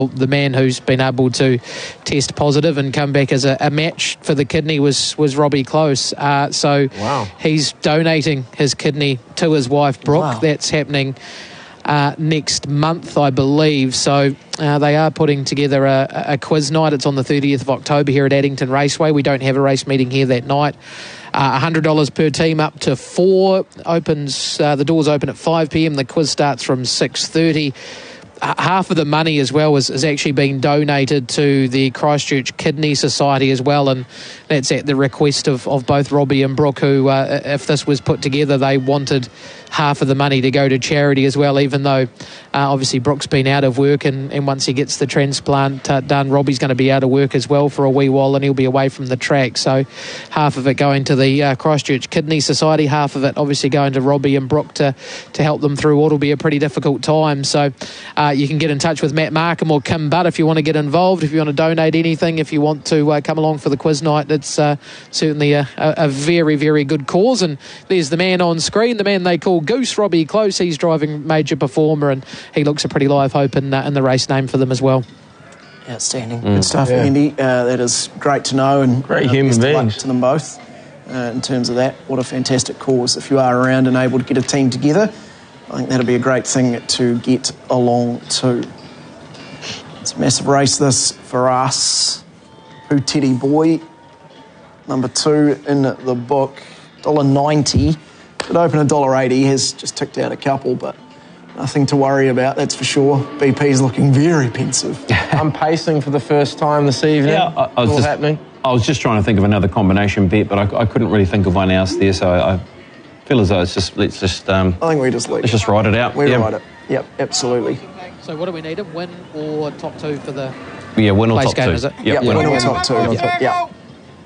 The man who's been able to test positive and come back as a match for the kidney was Robbie Close. Wow. He's donating his kidney to his wife, Brooke. Wow. That's happening next month, I believe. So they are putting together a quiz night. It's on the 30th of October here at Addington Raceway. We don't have a race meeting here that night. $100 per team, up to 4. The doors open at 5 p.m. The quiz starts from 6:30. Half of the money as well is actually being donated to the Christchurch Kidney Society as well, and that's at the request of both Robbie and Brooke, who, if this was put together, they wanted half of the money to go to charity as well, even though obviously Brooke's been out of work, and once he gets the transplant done, Robbie's going to be out of work as well for a wee while, and he'll be away from the track. So half of it going to the Christchurch Kidney Society, half of it obviously going to Robbie and Brooke to help them through what will be a pretty difficult time. So you can get in touch with Matt Markham or Kim Butt if you want to get involved, if you want to donate anything, if you want to come along for the quiz night. It's certainly a very, very good cause. And there's the man on screen, the man they call Goose, Robbie Close. He's driving Major Performer, and he looks a pretty live hope in the race name for them as well. Outstanding. Good stuff, Andy. That is great to know, and great human best of luck beings to them both in terms of that. What a fantastic cause. If you are around and able to get a team together, I think that'll be a great thing to get along to. It's a massive race, this, for us. Who Teddy Boy, number 2 in the book, $1.90. Could open $1.80. Has just ticked out a couple, but nothing to worry about, that's for sure. BP's looking very pensive. I'm pacing for the first time this evening. Yeah, I was just trying to think of another combination bet, but I couldn't really think of one else there, so I feel as though it's just I think we just leave. Let's just ride it out. We ride it. Yep, absolutely. So what do we need? A win or top 2 for the win or place top game, 2? is it? Yep, win or top 2. Yep. Yep.